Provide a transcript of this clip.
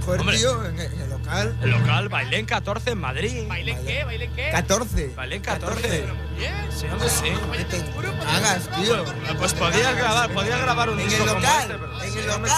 Joder, Hombre. tío, en el local. El local, Bailén 14 en Madrid. ¿Bailen qué? ¿Bailen qué? 14. Bailén 14. Bien. Sí, hombre, sí. No te hagas, tío. Pues podías grabar un En disco el como local. este, pero En sí, el hombre, local.